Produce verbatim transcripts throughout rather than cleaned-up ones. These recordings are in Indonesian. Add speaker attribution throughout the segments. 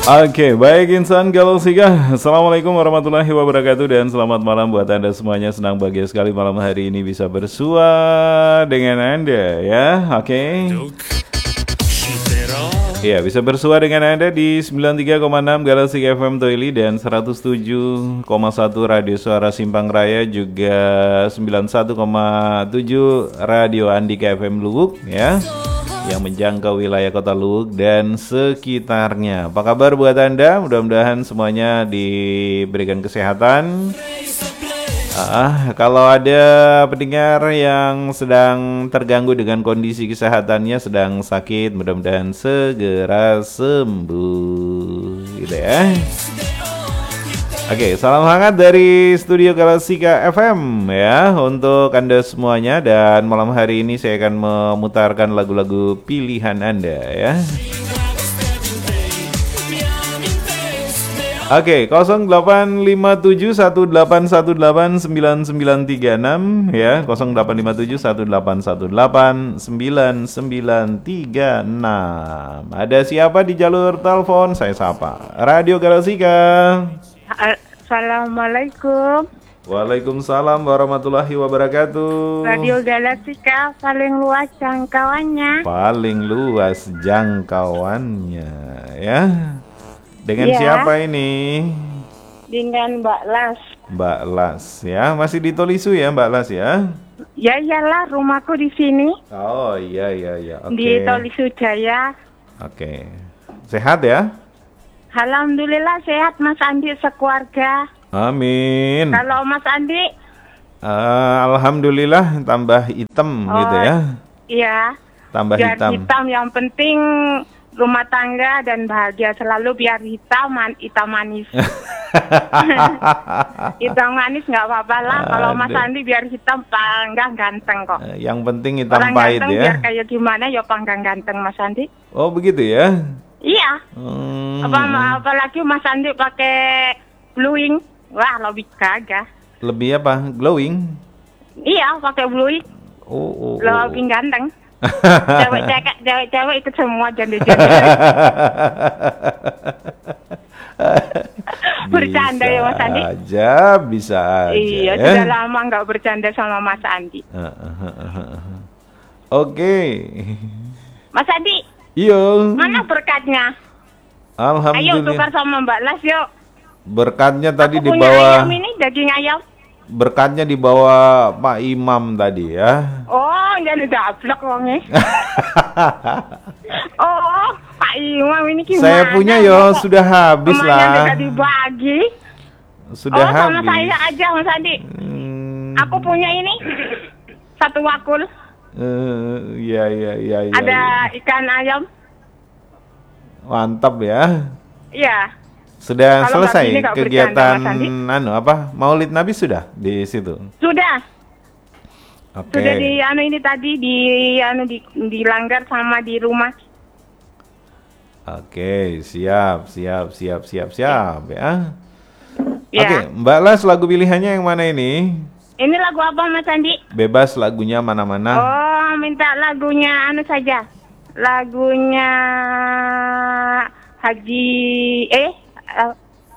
Speaker 1: Oke, baik insan Galaksika. Assalamualaikum warahmatullahi wabarakatuh dan selamat malam buat Anda semuanya. Senang bahagia sekali malam hari ini bisa bersua dengan Anda ya. Oke. Ya, bisa bersua dengan Anda di sembilan puluh tiga koma enam Galaksika F M Toili dan seratus tujuh koma satu Radio Suara Simpang Raya, juga sembilan puluh satu koma tujuh Radio Andika F M Luwuk ya, yang menjangkau wilayah kota Luwuk dan sekitarnya. Apa kabar buat Anda? Mudah-mudahan semuanya diberikan kesehatan. Ah, kalau ada pendengar yang sedang terganggu dengan kondisi kesehatannya, sedang sakit, mudah-mudahan segera sembuh, gitu ya. Oke, salam hangat dari Studio Galaksika F M ya untuk Anda semuanya, dan malam hari ini saya akan memutarkan lagu-lagu pilihan Anda ya. Oke, nol delapan lima tujuh satu delapan satu delapan sembilan sembilan tiga enam ya, nol delapan lima tujuh satu delapan satu delapan sembilan sembilan tiga enam. Ada siapa di jalur telepon? Saya sapa. Radio Galaksika.
Speaker 2: Assalamualaikum.
Speaker 1: Waalaikumsalam warahmatullahi wabarakatuh.
Speaker 2: Radio Galaksika paling luas jangkauannya.
Speaker 1: Paling luas jangkauannya ya. Dengan
Speaker 2: ya.
Speaker 1: Siapa ini?
Speaker 2: Dengan Mbak Las.
Speaker 1: Mbak Las ya, masih di Tolisu ya Mbak Las ya?
Speaker 2: Ya iyalah, rumahku di sini.
Speaker 1: Oh iya iya iya. Oke.
Speaker 2: Di Tolisu Jaya.
Speaker 1: Oke. Sehat ya?
Speaker 2: Alhamdulillah sehat Mas Andi sekeluarga.
Speaker 1: Amin.
Speaker 2: Kalau Mas Andi?
Speaker 1: Uh, Alhamdulillah tambah hitam
Speaker 2: oh,
Speaker 1: gitu ya?
Speaker 2: Iya.
Speaker 1: Tambah
Speaker 2: biar
Speaker 1: hitam.
Speaker 2: hitam yang penting rumah tangga dan bahagia selalu, biar hitam man, hitam manis. Hitam manis nggak apa-apa lah. Kalau Mas Andi biar hitam panggang ganteng kok.
Speaker 1: Yang penting hitam
Speaker 2: orang
Speaker 1: pahit
Speaker 2: ganteng
Speaker 1: ya.
Speaker 2: Biar kayak gimana ya panggang ganteng Mas Andi.
Speaker 1: Oh begitu ya?
Speaker 2: Iya.
Speaker 1: Hmm.
Speaker 2: Apa apalagi Mas Andi pakai glowing, wah lebih kagak.
Speaker 1: Lebih apa? Glowing?
Speaker 2: Iya pakai glowing.
Speaker 1: Oh, oh,
Speaker 2: lebih
Speaker 1: oh.
Speaker 2: ganteng. Cewek-cewek, cewek-cewek ikut semua janda-janda. Bercanda ya Mas Andi?
Speaker 1: Aja, bisa aja.
Speaker 2: Iya,
Speaker 1: ya?
Speaker 2: sudah lama nggak bercanda sama Mas Andi.
Speaker 1: Oke. Okay.
Speaker 2: Mas Andi.
Speaker 1: Iya.
Speaker 2: Mana berkatnya?
Speaker 1: Alhamdulillah.
Speaker 2: Ayo tukar sama Mbak Las yuk.
Speaker 1: Berkatnya tadi
Speaker 2: Aku
Speaker 1: di
Speaker 2: punya
Speaker 1: bawah.
Speaker 2: ayam ini, daging ayam.
Speaker 1: Berkatnya di bawah Pak Imam tadi ya.
Speaker 2: Oh, jangan dablek wongnya. Oh, Pak Imam ini gimana?
Speaker 1: Saya punya yo, sudah habis
Speaker 2: Emaknya
Speaker 1: lah.
Speaker 2: udah dibagi.
Speaker 1: Sudah
Speaker 2: oh,
Speaker 1: habis.
Speaker 2: sama saya aja Mas Andi. Hmm. Aku punya ini satu wakul.
Speaker 1: Uh, ya ya ya ya.
Speaker 2: Ada
Speaker 1: ya.
Speaker 2: ikan ayam.
Speaker 1: Mantap ya.
Speaker 2: Iya.
Speaker 1: Sudah
Speaker 2: kalau
Speaker 1: selesai
Speaker 2: gini,
Speaker 1: kegiatan
Speaker 2: bercanda,
Speaker 1: anu apa? Maulid Nabi sudah di situ.
Speaker 2: Sudah.
Speaker 1: Oke.
Speaker 2: Sudah di anu ini tadi di anu di dilanggar sama di rumah.
Speaker 1: Oke, siap, siap, siap, siap, siap ya.
Speaker 2: Ya.
Speaker 1: Oke, Mbak Las, lagu pilihannya yang mana ini?
Speaker 2: Ini lagu apa Mas Andi?
Speaker 1: Bebas lagunya mana-mana.
Speaker 2: Oh, minta lagunya anu saja. Lagunya Haji eh uh,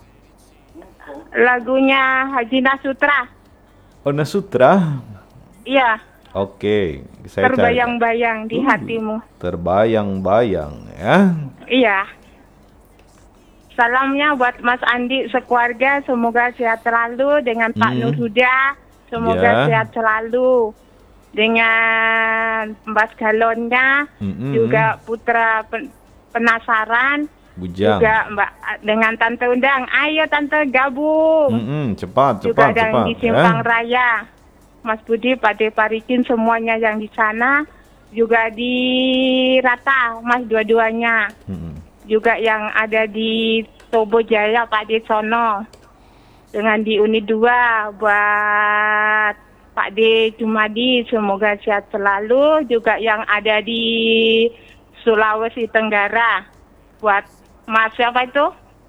Speaker 2: lagunya Haji Nasutra.
Speaker 1: Oh, Nasutra?
Speaker 2: Iya.
Speaker 1: Oke, saya
Speaker 2: terbayang-bayang di
Speaker 1: uh,
Speaker 2: hatimu.
Speaker 1: Terbayang-bayang ya.
Speaker 2: Iya. Salamnya buat Mas Andi sekeluarga, semoga sehat selalu dengan Pak
Speaker 1: hmm.
Speaker 2: Nur Huda, semoga
Speaker 1: ya.
Speaker 2: sehat selalu dengan Mbak Galonnya, mm-hmm. juga Putra pen- Penasaran,
Speaker 1: Bujang.
Speaker 2: juga Mbak dengan Tante Undang. Ayo Tante gabung.
Speaker 1: Mm-hmm. Cepat, cepat,
Speaker 2: juga
Speaker 1: cepat.
Speaker 2: yang di Simpang
Speaker 1: ya.
Speaker 2: Raya, Mas Budi, Pak De Parikin, semuanya yang di sana, juga di Rata, Mas dua-duanya. Mm-hmm. Juga yang ada di Tobo Jaya, Pak De Sono. Dengan di Unit dua buat Pak De Jumadi, semoga sehat selalu. Juga yang ada di Sulawesi Tenggara, buat Mas siapa itu?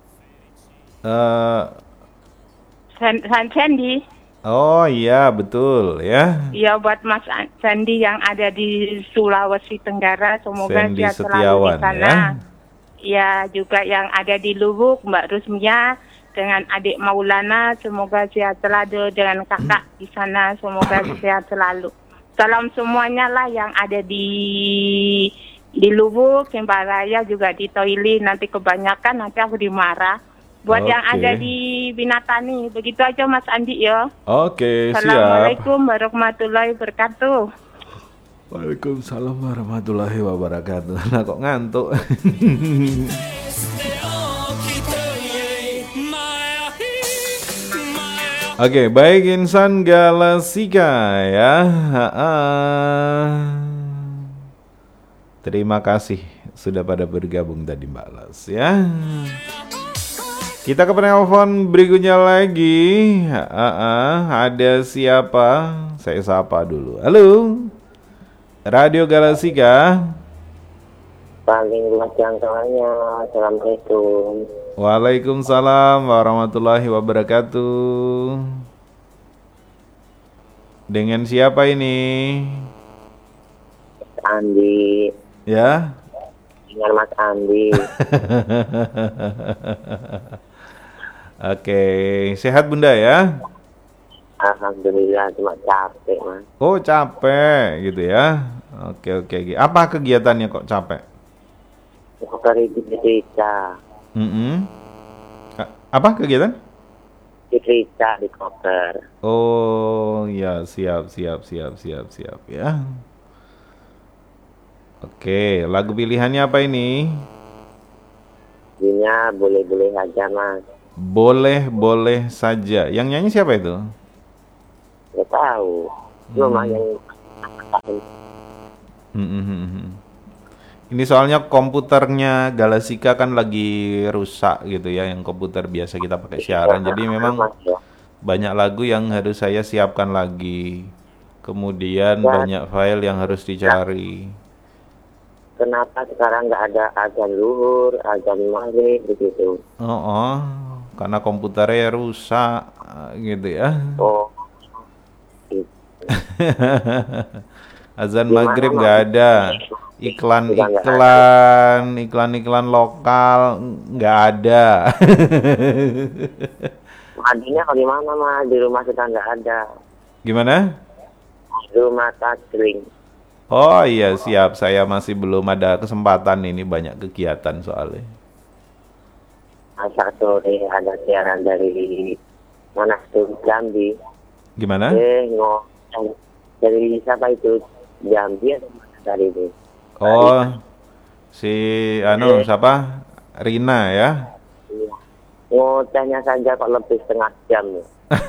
Speaker 1: Uh,
Speaker 2: San Sandy.
Speaker 1: Oh iya, betul ya.
Speaker 2: Iya, buat Mas Sandy yang ada di Sulawesi Tenggara, semoga
Speaker 1: Sandy
Speaker 2: sehat
Speaker 1: Setiawan,
Speaker 2: selalu di sana.
Speaker 1: ya.
Speaker 2: ya juga yang ada di Lubuk, Mbak Rusmia dengan adik Maulana, semoga sehat selalu, dengan kakak di sana, semoga sehat selalu. Salam semuanya lah yang ada di di Lubuk, Simpang Raya, juga di Toili. Nanti kebanyakan nanti aku dimarah. Buat
Speaker 1: Oke.
Speaker 2: yang ada di Binatani, begitu aja Mas Andi ya.
Speaker 1: Oke, siap.
Speaker 2: Assalamualaikum warahmatullahi wabarakatuh.
Speaker 1: Waalaikumsalam warahmatullahi wabarakatuh. Nah, kok ngantuk? Oke, baik insan Galasika ya. Ha-ha. Terima kasih sudah pada bergabung tadi Mbak Las ya. Kita ke penelpon berikutnya lagi. Ha-ha. Ada siapa? Saya sapa dulu. Halo. Radio Galasika.
Speaker 3: Paling luas jangkauannya. Assalamualaikum.
Speaker 1: Waalaikumsalam warahmatullahi wabarakatuh. Dengan siapa ini?
Speaker 3: Andi.
Speaker 1: Ya.
Speaker 3: Dengan Mas Andi.
Speaker 1: Oke, sehat Bunda ya?
Speaker 3: Alhamdulillah, cuma capek Mas.
Speaker 1: Oh capek gitu ya? Oke oke. Apa kegiatannya kok capek?
Speaker 3: Koper itu cerita.
Speaker 1: Mm-mm. A- Apa kegiatan?
Speaker 3: Cerita di koper.
Speaker 1: Oh ya siap siap siap siap siap ya. Oke, lagu pilihannya apa ini?
Speaker 3: Jadinya boleh-boleh aja Mas.
Speaker 1: Boleh-boleh saja. Yang nyanyi siapa itu?
Speaker 3: Gak tahu. Cuma
Speaker 1: Hmm.
Speaker 3: yang
Speaker 1: Hmm, hmm, hmm, hmm. Ini soalnya komputernya Galasika kan lagi rusak gitu ya, yang komputer biasa kita pakai siaran. Jadi memang
Speaker 3: Mas, ya.
Speaker 1: banyak lagu yang harus saya siapkan lagi. Kemudian
Speaker 3: Ya.
Speaker 1: banyak file yang harus dicari.
Speaker 3: Kenapa sekarang nggak ada azan luhur, azan maghrib begitu?
Speaker 1: Oh, oh, karena komputernya rusak gitu ya.
Speaker 3: Oh,
Speaker 1: Azan
Speaker 3: Gimana,
Speaker 1: maghrib
Speaker 3: Mas?
Speaker 1: nggak ada. Iklan-iklan, iklan-iklan lokal nggak ada.
Speaker 3: mandinya bagaimana Mas? Di rumah kita nggak ada.
Speaker 1: Gimana?
Speaker 3: Di rumah touchscreen.
Speaker 1: Oh iya siap, saya masih belum ada kesempatan ini, banyak kegiatan soalnya.
Speaker 3: Masa sore ada siaran dari mana tuh Jambi.
Speaker 1: Gimana?
Speaker 3: Eh ngomong dari siapa itu Jambi atau mana dari itu?
Speaker 1: Oh, si anu siapa? Rina ya.
Speaker 3: Iya. Ngocehnya saja kok lebih setengah jam ya.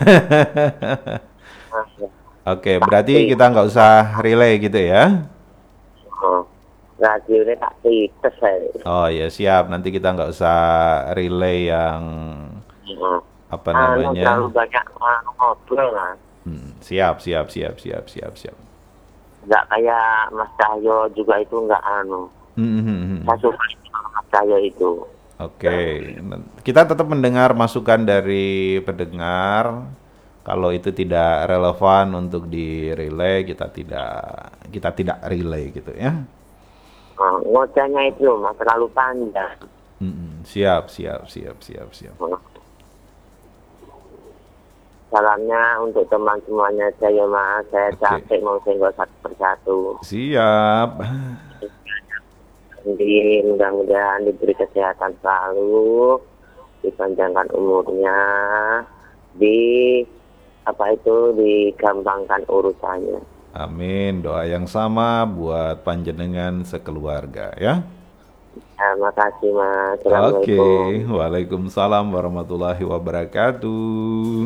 Speaker 3: Mas, ya.
Speaker 1: Oke, berarti kita nggak usah relay gitu ya?
Speaker 3: Oh, radionya tak tites saya.
Speaker 1: Oh ya siap, nanti kita nggak usah relay yang
Speaker 3: Oh.
Speaker 1: apa
Speaker 3: Anu, terlalu
Speaker 1: namanya?
Speaker 3: banyak orang ngobrol Mas.
Speaker 1: Hmm, siap, siap, siap, siap, siap, siap.
Speaker 3: Nggak kayak Mas Cahyo juga itu nggak anu.
Speaker 1: Hmm, hmm, hmm.
Speaker 3: Saya suka itu Mas Cahyo itu.
Speaker 1: Oke, kita tetap mendengar masukan dari pendengar. Kalau itu tidak relevan untuk di relay, kita tidak kita tidak relay gitu ya.
Speaker 3: Oh, ngocehnya itu Mas terlalu panjang.
Speaker 1: Mm-mm. Siap, siap, siap, siap, siap.
Speaker 3: Oh. Salamnya untuk teman semuanya saya Mas. Saya
Speaker 1: Oke.
Speaker 3: capek mau senggol satu persatu.
Speaker 1: Siap.
Speaker 3: Jadi mudah-mudahan diberi kesehatan selalu, dipanjangkan umurnya, di apa itu digampangkan urusannya.
Speaker 1: Amin. Doa yang sama buat panjenengan sekeluarga ya.
Speaker 3: Terima kasih Mas.
Speaker 1: Oke.
Speaker 3: Assalamualaikum.
Speaker 1: Waalaikumsalam warahmatullahi wabarakatuh.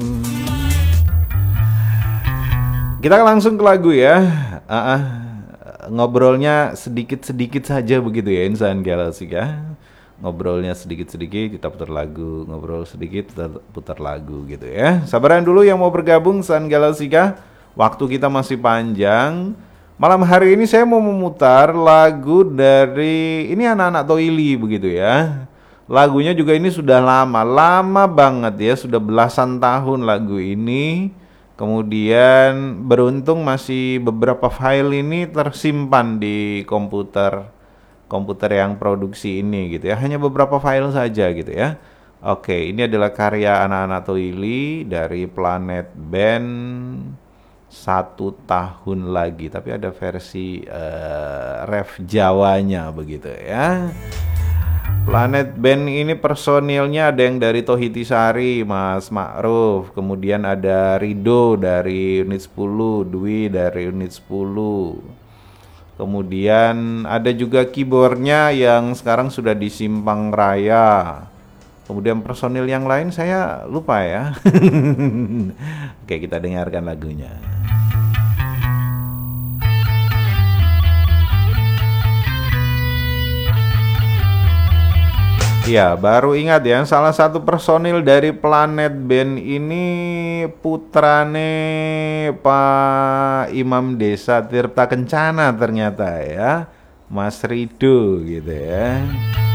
Speaker 1: Kita langsung ke lagu ya. Ah, ah. Ngobrolnya sedikit-sedikit saja begitu ya insan Galasika. Ngobrolnya sedikit-sedikit, kita putar lagu. Ngobrol sedikit, putar, putar lagu gitu ya. Sabaran dulu yang mau bergabung insan Galasika. Waktu kita masih panjang. Malam hari ini saya mau memutar lagu dari ini anak-anak Toili begitu ya. Lagunya juga ini sudah lama, lama banget ya, sudah belasan tahun lagu ini. Kemudian beruntung masih beberapa file ini tersimpan di komputer komputer yang produksi ini gitu ya. Hanya beberapa file saja gitu ya. Oke, ini adalah karya anak-anak Toili dari Planet Band satu tahun lagi, tapi ada versi uh, ref Jawanya begitu ya. Planet Band ini personilnya ada yang dari Tohitisari, Mas Ma'ruf, kemudian ada Rido dari unit sepuluh, Dwi dari unit sepuluh. Kemudian ada juga keyboardnya yang sekarang sudah di Simpang Raya. Kemudian personil yang lain saya lupa ya. Oke, kita dengarkan lagunya. Ya, baru ingat ya, salah satu personil dari Planet Band ini putrane Pak Imam Desa Tirta Kencana ternyata ya, Mas Rido gitu ya.